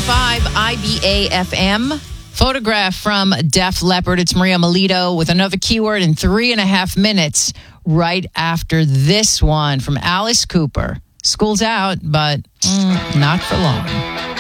101.5 IBA FM. Photograph from Def Leppard. It's Maria Melito with another keyword in 3.5 minutes right after this one from Alice Cooper. School's out, but not for long.